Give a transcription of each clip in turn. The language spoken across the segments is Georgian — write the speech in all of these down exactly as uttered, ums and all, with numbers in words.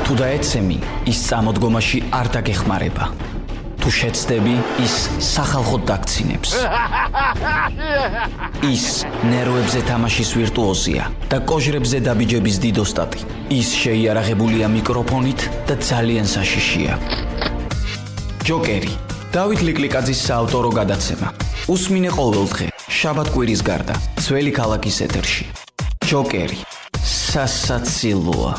თუ დაეცემი, ის წამოდგომაში არ დაგეხმარება. თუ შეცდები, ის სახალხოდ დაგცინებს. ის ნერვებზე თამაშის ვირტუოზია და კოჟრებზე დაბიჯების დიდოსტატი. ის შეიარაღებულია მიკროფონით და ძალიან საშიშია. ჯოკერი, დავით ლიკლიკაძის საავტორო გადაცემა. უსმინე ყოველდღე, შაბათ-კვირის გარდა, ძველი ქალაქის ეთერში. ჯოკერი, სასაცილოა.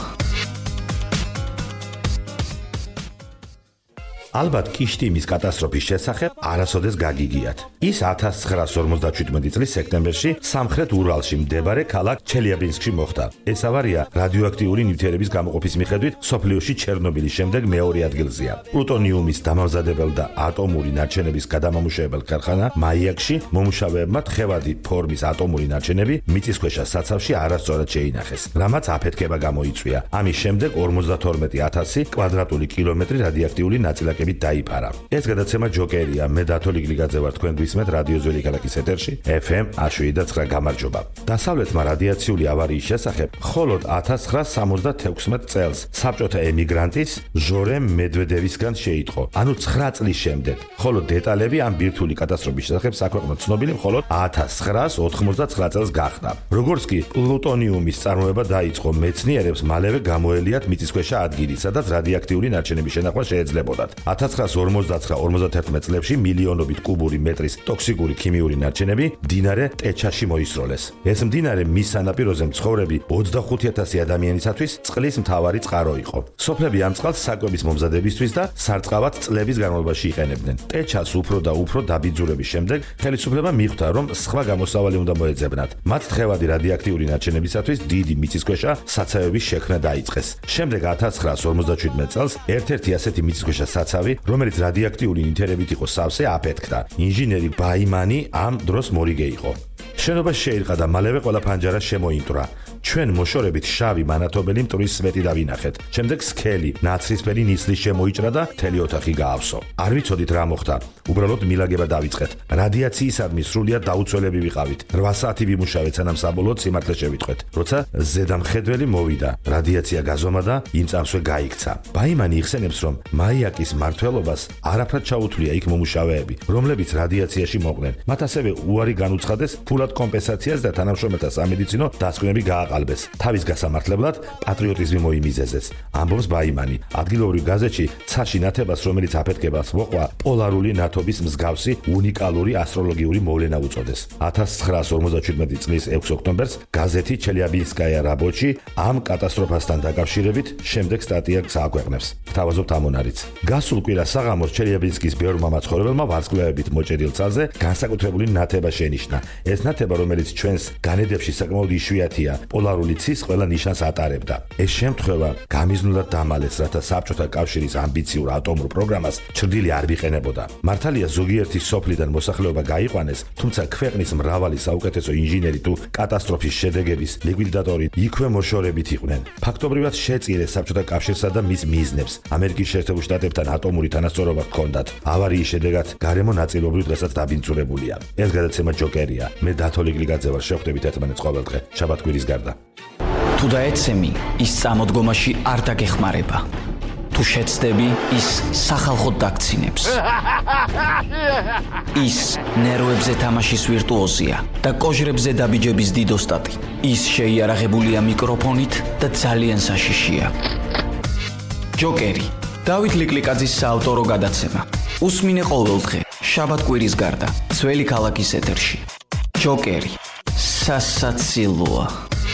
ალბათ კიშტიმის კატასტროფის შესახებ არასოდეს გაგიგიათ. ის ათას ცხრაას ორმოცდაშვიდმეტი წლის სექტემბერში სამხრეთ ურალში მდებარე ქალაქ ჩელიაბინსკში მოხდა. ეს ავარია რადიოაქტიური ნივთიერების გამოყოფის მიხედვით სოფლიოში ჩერნობილის შემდეგ მეორე ადგილზეა. პლუტონიუმის დამამზადებელ და ატომური ნარჩენების გადამამუშავებელ ქარხანა მაიაკში მომუშავეებმა თხევადი ფორმის ატომური ნარჩენები მიწისქვეშა საცავში არასწორად შეინახეს, რამაც აფეთქება გამოიწვია. ამის შემდეგ ორმოცდათორმეტი ათასი კვადრატული კილომეტრი რადიოაქტიული ნაწილაკი დაიფარა. ეს გადაცემა ჯოკერია, მე დათო ლიკლიკაძე ვარ, თქვენ გვისმენთ რადიო ძველი ქალაქის ეთერში ეფ ემ შვიდ და ცხრა გამარჯობა. დასავლეთმა რადიაციული ავარიის შესახებ მხოლოდ ათას ცხრაას სამოცდათექვსმეტ წელს საბჭოთა ემიგრანტის ჟორემ მედვედევისგან შეიტყო, ანუ ცხრა წლის შემდეგ. ხოლო დეტალები ამ ბირთვული კატასტროფის შესახებ საქვეყნოდ ცნობილი მხოლოდ ათას ცხრაას ოთხმოცდაცხრა წელს გახდა. როგორც კი პლუტონიუმის წარმოება დაიწყო, მეცნიერებს მალევე გამოელიათ მიწისქვეშა ადგილი, სადაც რადიოაქტიული ნარჩენების შენახვა შეეძლებოდათ. ათას ცხრაას ორმოცდაცხრა ორმოცდათერთმეტ წლებში მილიონობით კუბური მეტრის ტოქსიკური ქიმიური ნარჩენები მდინარე ტეჩაში მოისროლეს. ეს მდინარე მის სანაპიროზე მცხოვრები ოცდახუთი ათასი ადამიანისათვის წყლის მთავარი წყარო იყო. სოფლები ამ წყალს საკვების მომზადებისთვის და სარწყავად წლების განმავლობაში იყენებდნენ. ტეჩას უფრო და უფრო დაბიძურების შემდეგ ხელისუფლება მიხვდა, რომ სხვა გამოსავალი უნდა მოეძებნათ. მათ თხევადი რადიოაქტიური ნარჩენებისათვის დიდი მიწისქვეშა საცავების შექმნა დაიწყეს. შემდეგ ათას ცხრაას ორმოცდაშვიდმეტ წელს ერთ-ერთი ასეთი მიწისქვეშა საცავი, რომელიც რადიოაქტიური ნივთიერებით იყო სავსე, აფეთქდა. ინჟინერი ბაიმანი ამ დროს მორიგე იყო. შენობა შეირყა და მალევე ყველა ფანჯარა შემოიმტვრა. ჩვენ მოშორებით შავი მანათობელი მტვრის სვეტი დავინახეთ. შემდეგ სქელი, ნაცრისფერი ნისლის შემოიჭრა და მთელი ოთახი გაავსო. არ ვიცოდით რა მოხდა. უბრალოდ მილაგება დავიწყეთ. რადიაციისადმი სრულიად დაუცველები ვიყავით. რვა საათი ვიმუშავეთ, სანამ საბოლოოდ სიმართლე შევიტყვეთ. როცა ზედამხედველი მოვიდა, რადიაცია გაზომა და იმ წამსვე გაიქცა. ბაიმანი იხსენებს, რომ მაიაკის მმართველობას არაფრად ჩაუთვლია იქ მომუშავეები, რომლებიც რადიაციაში მოყვნენ. მათ ასევე უარი განუცხადეს ფულად კომპენსაციას და თანამშრომელთა სამედიცინო დასკვნები გააყალბეს. თავის გასამართლებლად პატრიოტიზმი მოიმიზეზეს. ამბობს ბაიმანი, ადგილობრივ გაზეთში ცაში ნათებას, რომელიც აფეთქებას მოყვა, პოლარული ნათობის მსგავსი უნიკალური ასტროლოგიური მოვლენა უწოდეს. ათას ცხრაას ორმოცდაშვიდმეტი წლის ექვსი ოქტომბერს გაზეთი ჩელიაბინსკაია რაბოჩი ამ კატასტროფასთან დაკავშირებით შემდეგ სტატიას აქვეყნებს. გთავაზობთ ამონარიც. გასულ კვირას საღამოს ჩელიაბინსკის ბევრმა მაცხოვრებელმა ვარსკვლავებით მოჭედილ ცალზე განსაკუთრებული ნათება შენიშნა. ეს ნათება, რომელიც ჩვენს განედებში საკმაოდ იშვიათია, პოლარული ცის ყველა ნიშანს ატარებდა. ეს შემთხვევა გამიზნულად დამალეს, რათა საბჭოთა კავშირის ამბიციურ ატომურ პროგრამას ჩრდილი არ ვიყენებოდა. მართალია ზოგიერთი სოფლიდან მოსახლეობა გაიყვანეს, თუმცა ქვეყნის მრავალი საუკეთესო ინჟინერი თუ კატასტროფის შედეგების ლიკვიდატორი იქვე მოშორებით იყვნენ. ფაქტობრივად შეწირეს საბჭოთა კავშირსა და მის მიზნებს. ამერიკის შეერთებულ შტატებთან ატომური თანასწორობა ჰქონდათ. ავარიის შედეგად გარემო ნაწილობრივ დღესაც დაბინძურებულია. ეს გადაცემა ჯოკერია. მე დათო ლიკლიკაძე ვარ, შევხვდებით ერთმანეთს ყოველდღე, შაბათ-კვირის გარდა. თუ დაეცემი, ის წამოდგომაში არ დაგეხმარება. თუ შეცდები, ის სახალხოდ დაგცინებს. ის ნერვებზე თამაშის ვირტუოზია და კოჟრებზე დაბიჯების დიდოსტატი. ის შეიარაღებულია მიკროფონით და ძალიან საშიშია. ჯოკერი, დავით ლიკლიკაძის საავტორო გადაცემა. უსმინე ყოველდღე, შაბათ-კვირის გარდა, ძველი ქალაქის ეთერში. ჯოკერი, სასაცილოა.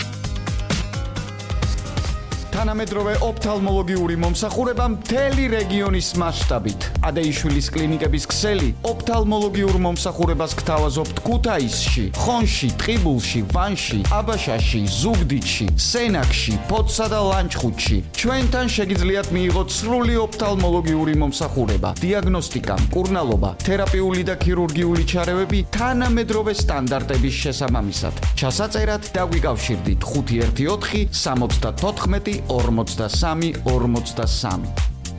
თანამედროვე ოფთალმოლოგიური მომსახურება მთელი რეგიონის მასშტაბით. ადეიშვილის კლინიკების ქსელი ოფთალმოლოგიურ მომსახურებას გთავაზობთ ქუთაისში, ხონში, ტყიბულში, ვანში, აბაშაში, ზუგდიდში, სენაკში, ფოთსა და ლანჩხუთში. ჩვენთან შეგიძლიათ მიიღოთ სრული ოფთალმოლოგიური მომსახურება, დიაგნოსტიკა, მკურნალობა, თერაპიული და ქირურგიული ჩარევები თანამედროვე სტანდარტების შესაბამისად. ჩასაწერად დაგვიკავშირდით ხუთი ერთი ოთხი სამოცდათოთხმეტი ორმოცდასამი ორმოცდასამი.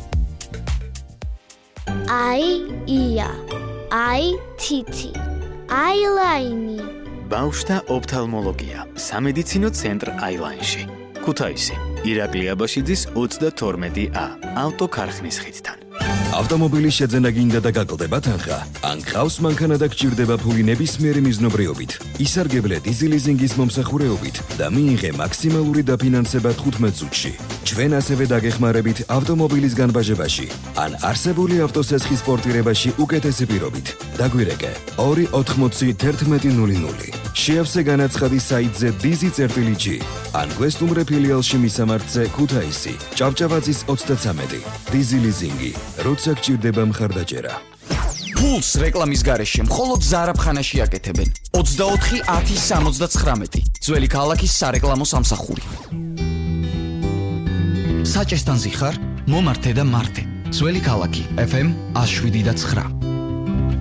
აი ია, აი თითი, აილაინი. ბავშვთა ოფთალმოლოგია, სამედიცინო ცენტრ აილაინში, ქუთაისი. ირაკლი აბაშიძის ოცდათორმეტი A ავტოქარხნის ხიდთან. ავტომობილის შეძენა გინდა და გაკლდება თანხა, ან გყავს მანქანა და გჭირდება ფული ნებისმიერი მიზნობრიობით, ისარგებლე დიზელიზინგის მომსახურეობით და მიიღე მაქსიმალური დაფინანსება თხუთმეტ წუთში. ჩვენ ასევე დაგეხმარებით ავტომობილის განბაჟებაში, ან არსებული ავტოსესხის პორტირებაში უკეთესი პირობით. დაგვირეკე ორი ოთხმოცი თერთმეტი ნული ნული. შეავსე განაცხადი საიტზე dizi.g, ან გვესტუმრე ფილიალში მისამართზე ქუთაისი, ჭავჭავაძის ოცდაცამეტი. დიზელიზინგი, როცა გჭირდება მხარდაჭერა. ფულს რეკლამის გარეშე მხოლოდ ზარაფხანაში აკეთებენ. ოცდაოთხი ათი სამოცდაცხრამეტი. ძველი ქალაქის სარეკლამო სამსახური. საჭესთან ზიხარ, მომართე და მართე. ძველი ქალაქი, ეფ ემ ათს შვიდი და ცხრა.